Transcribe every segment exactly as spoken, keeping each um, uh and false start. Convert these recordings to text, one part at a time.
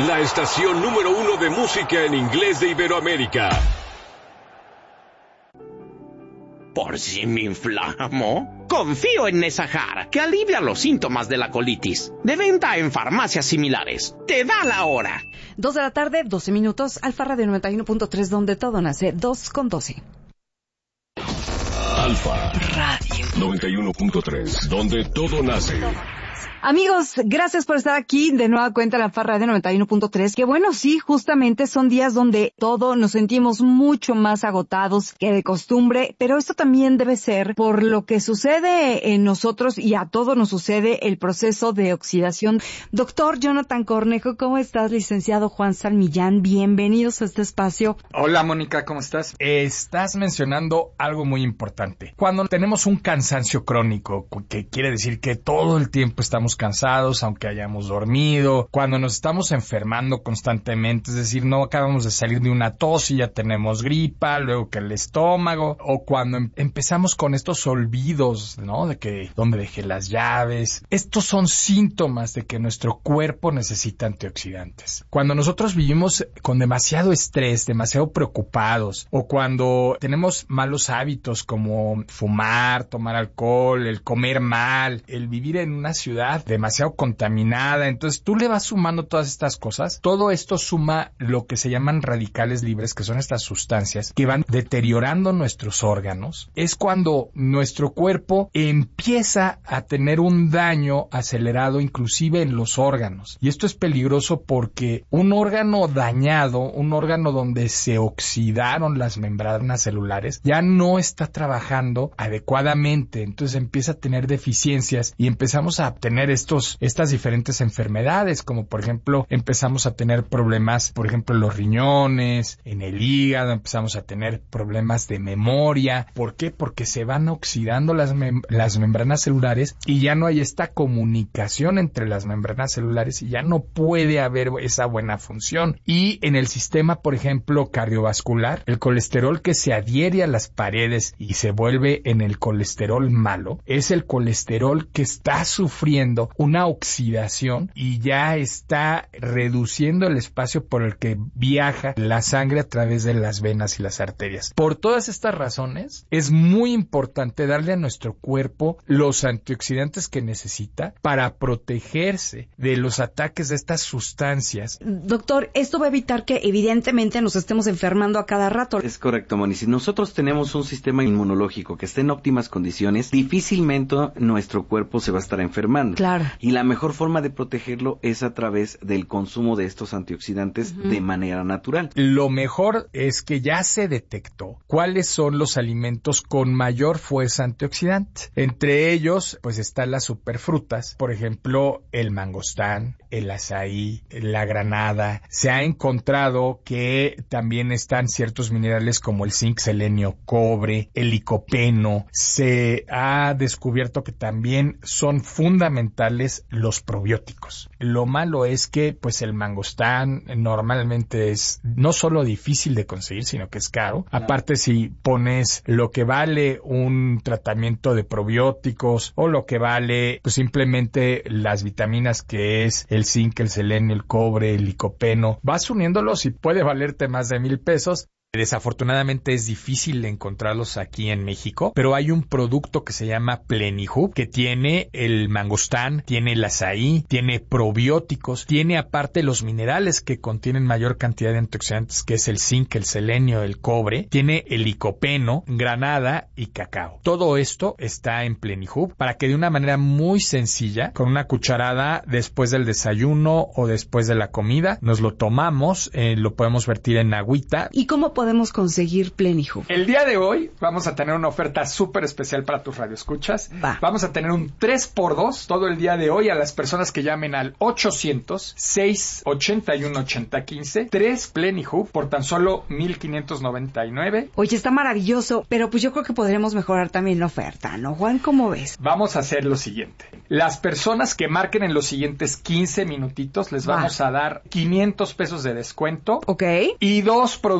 La estación número uno de música en inglés de Iberoamérica. ¿Por si me inflamo? Confío en Nesahar, que alivia los síntomas de la colitis. De venta en farmacias similares. ¡Te da la hora! Dos de la tarde, doce minutos. Alfa Radio noventa y uno punto tres, donde todo nace. Dos con doce. Alfa Radio noventa y uno punto tres, donde todo nace. Amigos, gracias por estar aquí de nueva cuenta en la Alfa Radio noventa y uno punto tres. Que bueno, sí, justamente son días donde todos nos sentimos mucho más agotados que de costumbre, pero esto también debe ser por lo que sucede en nosotros y a todos nos sucede el proceso de oxidación. Doctor Jonathan Cornejo, ¿cómo estás? Licenciado Juan Salmillán, bienvenidos a este espacio. Hola, Mónica, ¿cómo estás? Estás mencionando algo muy importante. Cuando tenemos un cansancio crónico, que quiere decir que todo el tiempo estamos cansados, aunque hayamos dormido, cuando nos estamos enfermando constantemente, es decir, no acabamos de salir de una tos y ya tenemos gripa, luego que el estómago, o cuando em- empezamos con estos olvidos, ¿no? De que dónde dejé las llaves. Estos son síntomas de que nuestro cuerpo necesita antioxidantes. Cuando nosotros vivimos con demasiado estrés, demasiado preocupados, o cuando tenemos malos hábitos como fumar, tomar alcohol, el comer mal, el vivir en una ciudad demasiado contaminada, entonces tú le vas sumando todas estas cosas, todo esto suma lo que se llaman radicales libres, que son estas sustancias que van deteriorando nuestros órganos. Es cuando nuestro cuerpo empieza a tener un daño acelerado inclusive en los órganos, y esto es peligroso porque un órgano dañado, un órgano donde se oxidaron las membranas celulares, ya no está trabajando adecuadamente, entonces empieza a tener deficiencias y empezamos a tener estos, estas diferentes enfermedades, como por ejemplo empezamos a tener problemas, por ejemplo en los riñones, en el hígado, empezamos a tener problemas de memoria. ¿Por qué? Porque se van oxidando las, mem- las membranas celulares y ya no hay esta comunicación entre las membranas celulares y ya no puede haber esa buena función. Y en el sistema, por ejemplo, cardiovascular, el colesterol que se adhiere a las paredes y se vuelve en el colesterol malo, es el colesterol que está sufriendo una oxidación y ya está reduciendo el espacio por el que viaja la sangre a través de las venas y las arterias. Por todas estas razones, es muy importante darle a nuestro cuerpo los antioxidantes que necesita para protegerse de los ataques de estas sustancias. Doctor, esto va a evitar que evidentemente nos estemos enfermando a cada rato. Es correcto, Moni. Si nosotros tenemos un sistema inmunológico que esté en óptimas condiciones, difícilmente nuestro cuerpo se va a estar enfermando. Claro. Y la mejor forma de protegerlo es a través del consumo de estos antioxidantes uh-huh. de manera natural. Lo mejor es que ya se detectó cuáles son los alimentos con mayor fuerza antioxidante. Entre ellos, pues están las superfrutas, por ejemplo, el mangostán, el azaí, la granada. Se ha encontrado que también están ciertos minerales como el zinc, selenio, cobre, el licopeno. Se ha descubierto que también son fundamentales los probióticos. Lo malo es que pues el mangostán normalmente es no solo difícil de conseguir, sino que es caro. Claro. Aparte, si pones lo que vale un tratamiento de probióticos o lo que vale pues simplemente las vitaminas que es el zinc, el selenio, el cobre, el licopeno, vas uniéndolos y puede valerte más de mil pesos. Desafortunadamente es difícil encontrarlos aquí en México, pero hay un producto que se llama Plenihub que tiene el mangostán, tiene el azaí, tiene probióticos, tiene aparte los minerales que contienen mayor cantidad de antioxidantes, que es el zinc, el selenio, el cobre, tiene el licopeno, granada y cacao. Todo esto está en Plenihub para que de una manera muy sencilla, con una cucharada después del desayuno o después de la comida, nos lo tomamos, eh, lo podemos vertir en agüita. ¿Y cómo podemos conseguir Plenihub? El día de hoy vamos a tener una oferta súper especial para tus radioescuchas. Va. Vamos a tener un tres por dos todo el día de hoy a las personas que llamen al ochocientos, seiscientos ochenta y uno, ochenta quince, tres Plenihub por tan solo mil quinientos noventa y nueve. Oye, está maravilloso, pero pues yo creo que podremos mejorar también la oferta, ¿no, Juan? ¿Cómo ves? Vamos a hacer lo siguiente. Las personas que marquen en los siguientes quince minutitos les vamos Va. a dar quinientos pesos de descuento. Ok. Y dos productos de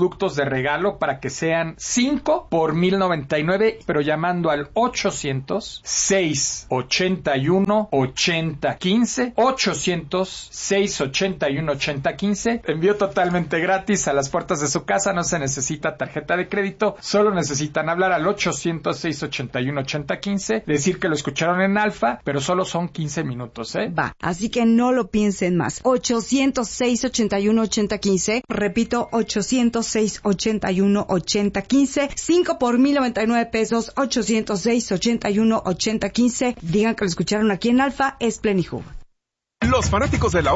regalo para que sean cinco por mil noventa y nueve, pero llamando al ochocientos, seiscientos ochenta y uno, ochenta quince, ochocientos, seiscientos ochenta y uno, ochenta quince. Envío totalmente gratis a las puertas de su casa, no se necesita tarjeta de crédito, solo necesitan hablar al ochocientos, seiscientos ochenta y uno, ochenta quince, decir que lo escucharon en Alfa, pero solo son quince minutos, ¿eh? Va, así que no lo piensen más. ochocientos, seiscientos ochenta y uno, ochenta quince, repito, ochocientos, seiscientos ochenta y uno, ochenta quince, cinco por mil noventa y nueve pesos, ochocientos, seiscientos ochenta y uno, ochenta quince. Digan que lo escucharon aquí en Alfa, es Plenihub. Los fanáticos de la